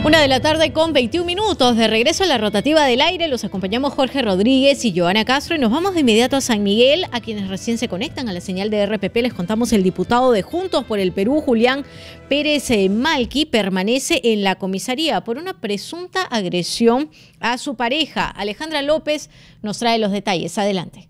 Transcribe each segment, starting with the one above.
1:21 de regreso a la rotativa del aire. Los acompañamos Jorge Rodríguez y Joana Castro y nos vamos de inmediato a San Miguel. A quienes recién se conectan a la señal de RPP les contamos: el diputado de Juntos por el Perú, Julián Pérez Malqui, permanece en la comisaría por una presunta agresión a su pareja. Alejandra López nos trae los detalles. Adelante.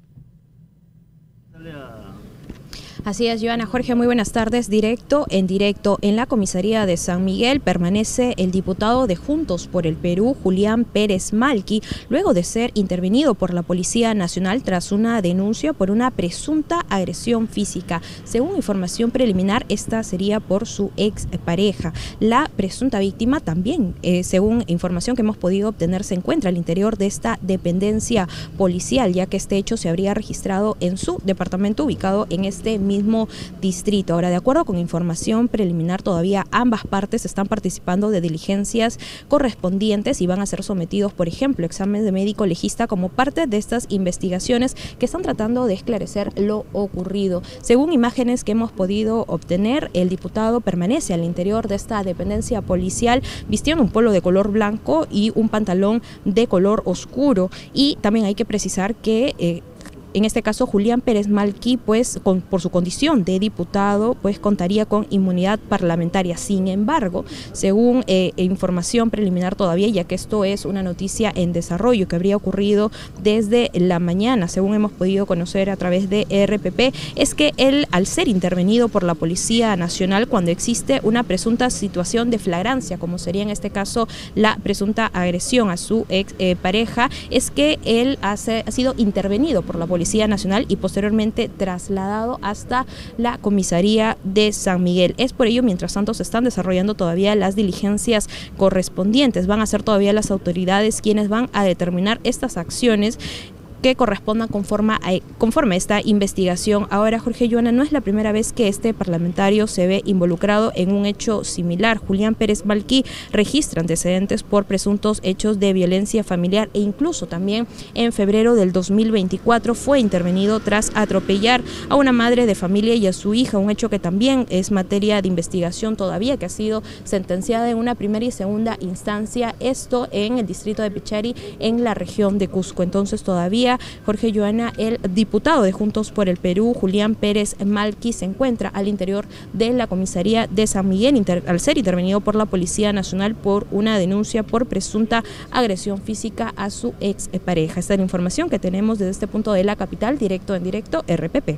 Así es, Joana. Jorge, muy buenas tardes. En directo en la comisaría de San Miguel permanece el diputado de Juntos por el Perú, Julián Pérez Malqui, luego de ser intervenido por la Policía Nacional tras una denuncia por una presunta agresión física. Según información preliminar, esta sería por su expareja. La presunta víctima también, según información que hemos podido obtener, se encuentra al interior de esta dependencia policial, ya que este hecho se habría registrado en su departamento ubicado en este mismo distrito. Ahora, de acuerdo con información preliminar, todavía ambas partes están participando de diligencias correspondientes y van a ser sometidos, por ejemplo, examen de médico legista como parte de estas investigaciones que están tratando de esclarecer lo ocurrido. Según imágenes que hemos podido obtener, el diputado permanece al interior de esta dependencia policial vistiendo un polo de color blanco y un pantalón de color oscuro. Y también hay que precisar que en este caso, Julián Pérez Malqui, pues, por su condición de diputado, pues contaría con inmunidad parlamentaria. Sin embargo, según información preliminar todavía, ya que esto es una noticia en desarrollo que habría ocurrido desde la mañana, según hemos podido conocer a través de RPP, es que él, al ser intervenido por la Policía Nacional cuando existe una presunta situación de flagrancia, como sería en este caso la presunta agresión a su ex pareja, es que él ha sido intervenido por la Policía Nacional y posteriormente trasladado hasta la comisaría de San Miguel. Es por ello, mientras tanto, se están desarrollando todavía las diligencias correspondientes. Van a ser todavía las autoridades quienes van a determinar estas acciones que correspondan conforme a esta investigación. Ahora, Jorge, Joana, no es la primera vez que este parlamentario se ve involucrado en un hecho similar. Julián Pérez Malqui registra antecedentes por presuntos hechos de violencia familiar e incluso también en febrero del 2024 fue intervenido tras atropellar a una madre de familia y a su hija, un hecho que también es materia de investigación todavía, que ha sido sentenciada en una primera y segunda instancia, esto en el distrito de Pichari, en la región de Cusco. Entonces, todavía, Jorge, Joana, el diputado de Juntos por el Perú, Julián Pérez Malqui, se encuentra al interior de la comisaría de San Miguel al ser intervenido por la Policía Nacional por una denuncia por presunta agresión física a su expareja. Esta es la información que tenemos desde este punto de la capital, directo en directo, RPP.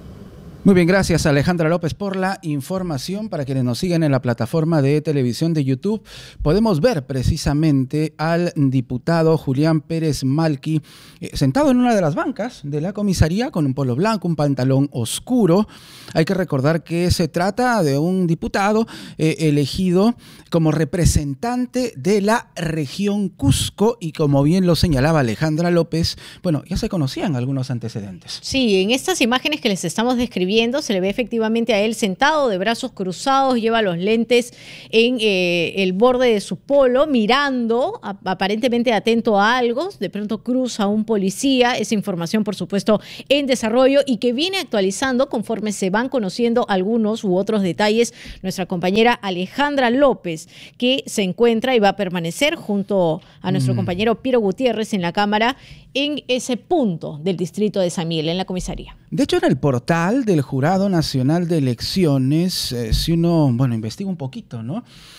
Muy bien, gracias Alejandra López por la información. Para quienes nos siguen en la plataforma de televisión de YouTube, podemos ver precisamente al diputado Julián Pérez Malqui sentado en una de las bancas de la comisaría con un polo blanco, un pantalón oscuro. Hay que recordar que se trata de un diputado elegido como representante de la región Cusco y, como bien lo señalaba Alejandra López, bueno, ya se conocían algunos antecedentes. Sí, en estas imágenes que les estamos describiendo se le ve efectivamente a él sentado de brazos cruzados, lleva los lentes en el borde de su polo, mirando, aparentemente atento a algo. De pronto cruza un policía. Esa información, por supuesto, en desarrollo y que viene actualizando conforme se van conociendo algunos u otros detalles nuestra compañera Alejandra López, que se encuentra y va a permanecer junto a nuestro compañero Piero Gutiérrez en la cámara en ese punto del distrito de San Miguel, en la comisaría. De hecho, en el portal del Jurado Nacional de Elecciones, si uno, investiga un poquito, ¿no?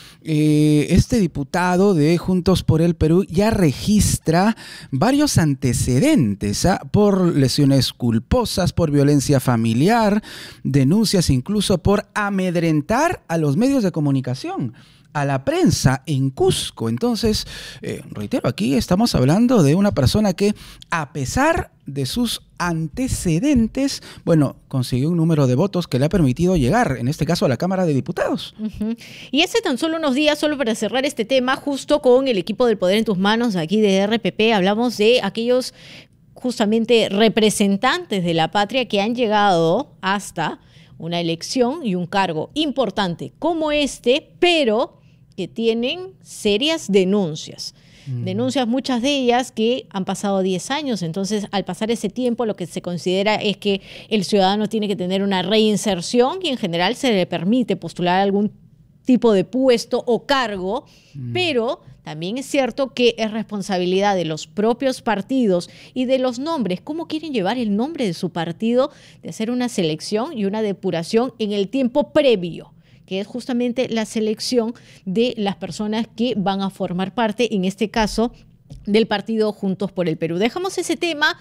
Este diputado de Juntos por el Perú ya registra varios antecedentes por lesiones culposas, por violencia familiar, denuncias incluso por amedrentar a los medios de comunicación, a la prensa en Cusco. Entonces, reitero, aquí estamos hablando de una persona que, a pesar de sus antecedentes, consiguió un número de votos que le ha permitido llegar, en este caso, a la Cámara de Diputados. Y hace tan solo unos días, solo para cerrar este tema, justo con el equipo del Poder en tus Manos, aquí de RPP, hablamos de aquellos justamente representantes de la patria que han llegado hasta una elección y un cargo importante como este, pero que tienen serias denuncias. Denuncias, muchas de ellas que han pasado 10 años. Entonces, al pasar ese tiempo, lo que se considera es que el ciudadano tiene que tener una reinserción y en general se le permite postular algún tipo de puesto o cargo, pero también es cierto que es responsabilidad de los propios partidos y de los nombres, cómo quieren llevar el nombre de su partido, de hacer una selección y una depuración en el tiempo previo, que es justamente la selección de las personas que van a formar parte, en este caso, del partido Juntos por el Perú. Dejamos ese tema,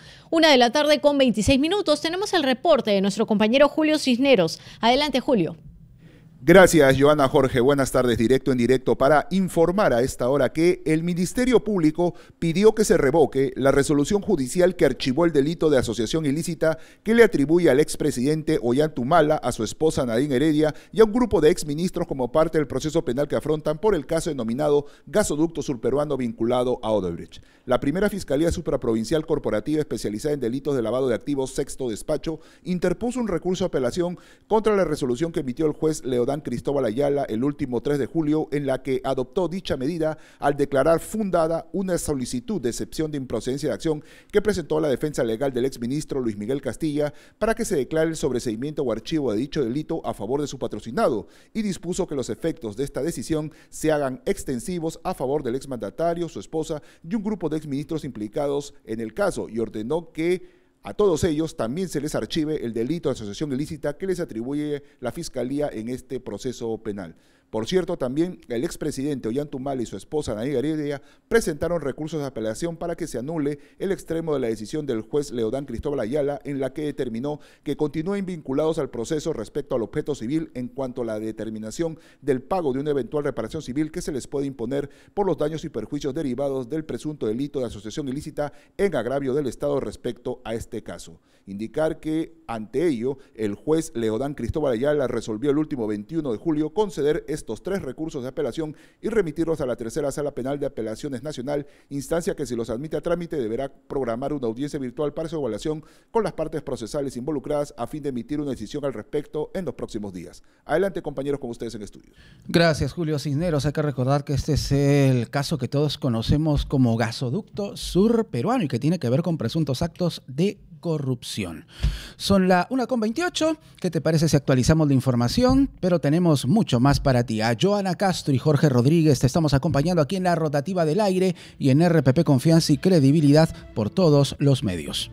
1:26 p.m. Tenemos el reporte de nuestro compañero Julio Cisneros. Adelante, Julio. Gracias, Joana Jorge. Buenas tardes, directo en directo para informar a esta hora que el Ministerio Público pidió que se revoque la resolución judicial que archivó el delito de asociación ilícita que le atribuye al expresidente Ollanta, a su esposa Nadine Heredia y a un grupo de exministros como parte del proceso penal que afrontan por el caso denominado gasoducto surperuano vinculado a Odebrecht. La primera Fiscalía Supraprovincial Corporativa especializada en delitos de lavado de activos, sexto despacho, interpuso un recurso de apelación contra la resolución que emitió el juez Leodán Cristóbal Ayala el último 3 de julio, en la que adoptó dicha medida al declarar fundada una solicitud de excepción de improcedencia de acción que presentó la defensa legal del exministro Luis Miguel Castilla para que se declare el sobreseimiento o archivo de dicho delito a favor de su patrocinado, y dispuso que los efectos de esta decisión se hagan extensivos a favor del exmandatario, su esposa y un grupo de exministros implicados en el caso, y ordenó que a todos ellos también se les archive el delito de asociación ilícita que les atribuye la Fiscalía en este proceso penal. Por cierto, también el expresidente Ollanta y su esposa Nadine Heredia presentaron recursos de apelación para que se anule el extremo de la decisión del juez Leodán Cristóbal Ayala, en la que determinó que continúen vinculados al proceso respecto al objeto civil en cuanto a la determinación del pago de una eventual reparación civil que se les puede imponer por los daños y perjuicios derivados del presunto delito de asociación ilícita en agravio del Estado respecto a este caso. Indicar que, ante ello, el juez Leodán Cristóbal Ayala resolvió el último 21 de julio conceder estos 3 recursos de apelación y remitirlos a la tercera Sala Penal de Apelaciones Nacional, instancia que, si los admite a trámite, deberá programar una audiencia virtual para su evaluación con las partes procesales involucradas a fin de emitir una decisión al respecto en los próximos días. Adelante, compañeros, con ustedes en estudio. Gracias, Julio Cisneros. Hay que recordar que este es el caso que todos conocemos como gasoducto surperuano y que tiene que ver con presuntos actos de corrupción. Son la 1:28. ¿Qué te parece si actualizamos la información? Pero tenemos mucho más para ti. A Joana Castro y Jorge Rodríguez te estamos acompañando aquí en la rotativa del aire y en RPP Confianza y Credibilidad por todos los medios.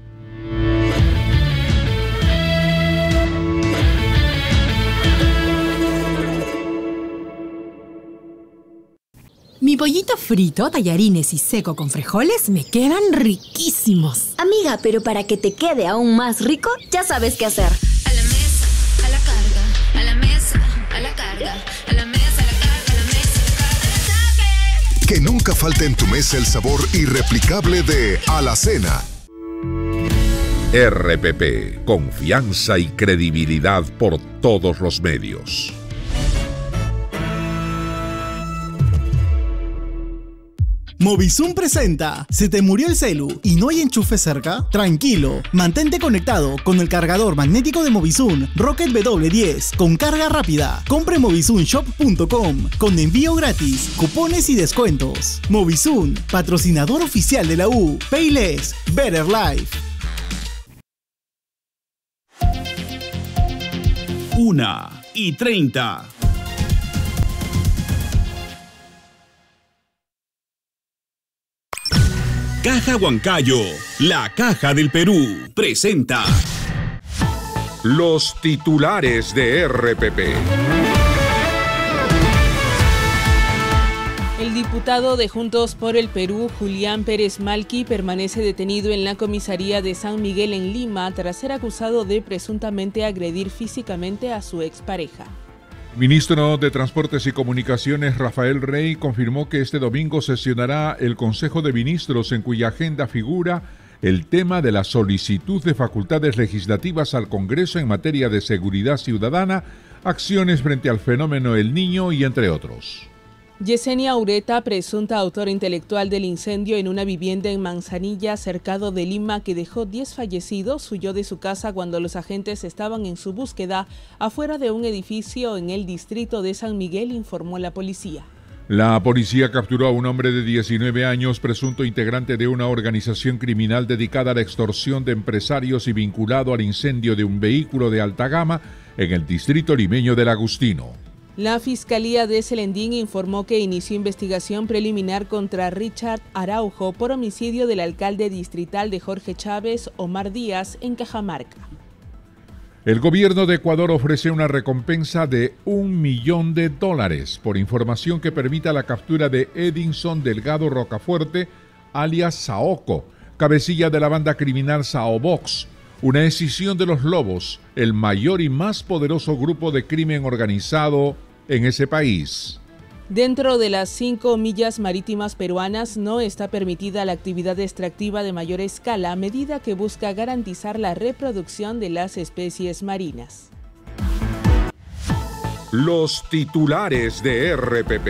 Mi pollito frito, tallarines y seco con frijoles me quedan riquísimos. Amiga, pero para que te quede aún más rico, ya sabes qué hacer. A la mesa, a la carga, a la mesa, a la carga, a la mesa, a la carga, a la mesa, a la carga, a la saque. Que nunca falte en tu mesa el sabor irreplicable de Alacena. RPP, confianza y credibilidad por todos los medios. Movisum presenta. ¿Se te murió el celu y no hay enchufe cerca? Tranquilo, mantente conectado con el cargador magnético de Movisum Rocket W10 con carga rápida. Compre movisumshop.com con envío gratis, cupones y descuentos. Movisum, patrocinador oficial de la U. Payless, Better Life. 1:30. Caja Huancayo, la Caja del Perú, presenta los titulares de RPP. El diputado de Juntos por el Perú, Julián Pérez Malqui, permanece detenido en la comisaría de San Miguel en Lima tras ser acusado de presuntamente agredir físicamente a su expareja. El ministro de Transportes y Comunicaciones, Rafael Rey, confirmó que este domingo sesionará el Consejo de Ministros, en cuya agenda figura el tema de la solicitud de facultades legislativas al Congreso en materia de seguridad ciudadana, acciones frente al fenómeno El Niño y entre otros. Yesenia Ureta, presunta autora intelectual del incendio en una vivienda en Manzanilla, cercado de Lima, que dejó 10 fallecidos, huyó de su casa cuando los agentes estaban en su búsqueda afuera de un edificio en el distrito de San Miguel, informó la policía. La policía capturó a un hombre de 19 años, presunto integrante de una organización criminal dedicada a la extorsión de empresarios y vinculado al incendio de un vehículo de alta gama en el distrito limeño del Agustino. La Fiscalía de Celendín informó que inició investigación preliminar contra Richard Araujo por homicidio del alcalde distrital de Jorge Chávez, Omar Díaz, en Cajamarca. El gobierno de Ecuador ofrece una recompensa de $1 millón por información que permita la captura de Edinson Delgado Rocafuerte, alias Saoko, cabecilla de la banda criminal Saobox, una escisión de los Lobos, el mayor y más poderoso grupo de crimen organizado en ese país. Dentro de las 5 millas marítimas peruanas no está permitida la actividad extractiva de mayor escala, medida que busca garantizar la reproducción de las especies marinas. Los titulares de RPP.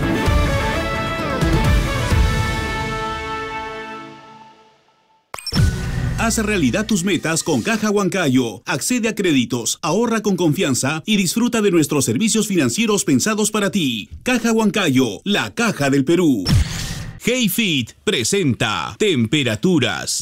Haz realidad tus metas con Caja Huancayo. Accede a créditos, ahorra con confianza y disfruta de nuestros servicios financieros pensados para ti. Caja Huancayo, la caja del Perú. HeyFit presenta temperaturas.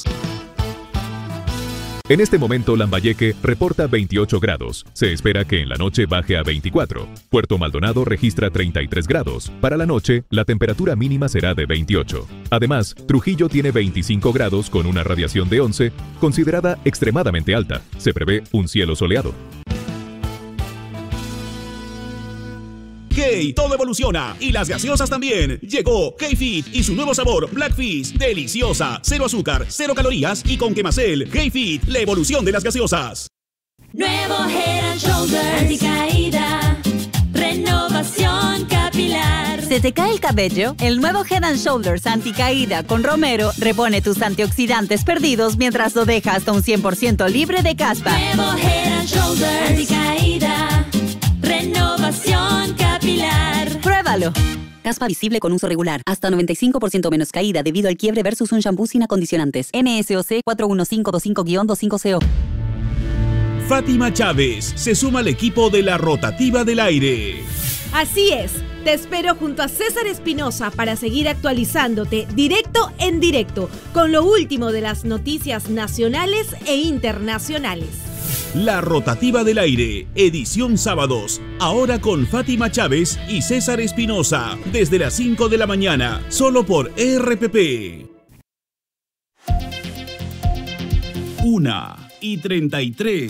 En este momento, Lambayeque reporta 28 grados. Se espera que en la noche baje a 24. Puerto Maldonado registra 33 grados. Para la noche, la temperatura mínima será de 28. Además, Trujillo tiene 25 grados con una radiación de 11, considerada extremadamente alta. Se prevé un cielo soleado. Hey, todo evoluciona y las gaseosas también. Llegó HeyFit y su nuevo sabor Blackfish, deliciosa, 0 azúcar, 0 calorías y con quemacel. HeyFit, la evolución de las gaseosas. Nuevo Head & Shoulders, anticaída, renovación capilar. ¿Se te cae el cabello? El nuevo Head & Shoulders anticaída con romero repone tus antioxidantes perdidos mientras lo deja hasta un 100% libre de caspa. Nuevo Head & Shoulders, anticaída, renovación capilar. Pruébalo. Caspa visible con uso regular. Hasta 95% menos caída debido al quiebre versus un shampoo sin acondicionantes. MSOC 41525-250. Fátima Chávez se suma al equipo de la Rotativa del Aire. Así es. Te espero junto a César Espinosa para seguir actualizándote directo en directo con lo último de las noticias nacionales e internacionales. La Rotativa del Aire, edición sábados, ahora con Fátima Chávez y César Espinosa, desde las 5 de la mañana, solo por RPP. 1:33.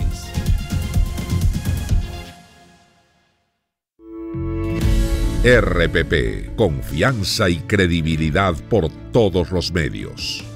RPP, confianza y credibilidad por todos los medios.